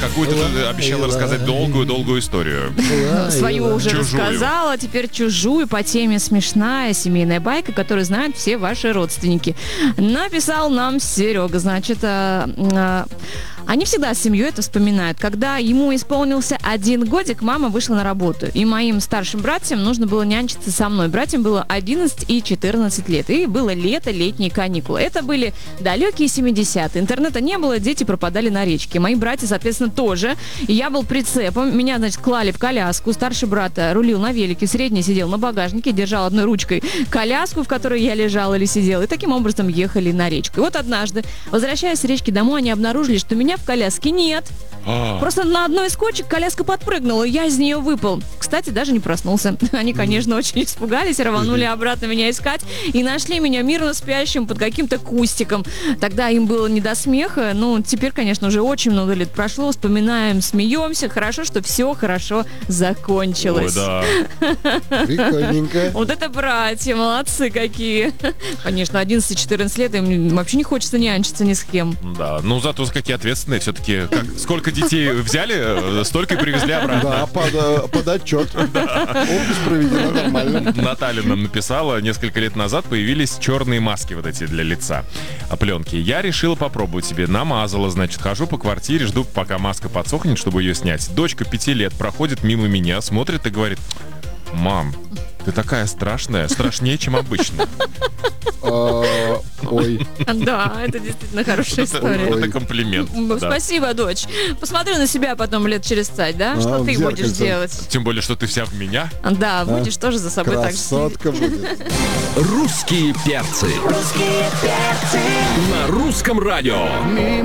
какую-то ты обещала рассказать долгую историю. Свою уже Чужую. рассказала, теперь чужую по теме смешная семейная байка, которую знают все ваши родственники. Написал нам Серега, значит, они всегда с семьей это вспоминают. Когда ему исполнился 1 годик, мама вышла на работу. И моим старшим братьям нужно было нянчиться со мной. Братьям было 11 и 14 лет. И было лето, летние каникулы. Это были далекие 70-е. Интернета не было, дети пропадали на речке. Мои братья, соответственно, тоже. И я был прицепом. Меня, значит, клали в коляску. Старший брат рулил на велике, средний сидел на багажнике, держал одной ручкой коляску, в которой я лежал или сидел. И таким образом ехали на речку. И вот однажды, возвращаясь с речки домой, они обнаружили, что меня в коляске нет. Просто на одной из кочек коляска подпрыгнула, и я из нее выпал. Кстати, даже не проснулся. Они, конечно, очень испугались, рванули обратно меня искать и нашли меня мирно спящим под каким-то кустиком. Тогда им было не до смеха. Ну, теперь, конечно, уже очень много лет прошло. Вспоминаем, смеемся. Хорошо, что все хорошо закончилось. Ой, да. Прикольненько. Вот это братья, молодцы какие. Конечно, 11-14 лет, им вообще не хочется нянчиться ни с кем. Да, ну зато какие ответственные все-таки. Сколько детей взяли, столько и привезли обратно. Да, под отчет. Опись проведена нормально. Наталья нам написала, несколько лет назад появились черные маски вот эти для лица, пленки. Я решила попробовать себе, намазала, значит, хожу по квартире, жду, пока маска подсохнет, чтобы ее снять. Дочка 5 лет проходит мимо меня, смотрит и говорит: «Мам, ты такая страшная, страшнее, чем обычно». Ой. Да, это действительно хорошая история. Это комплимент. Да. Спасибо, дочь. Посмотри на себя потом лет через 5, да? Что ты в будешь зеркальце. делать? Тем более, что ты вся в меня. Да, будешь тоже за собой так же следить. Красотка будет. Русские перцы. На русском радио.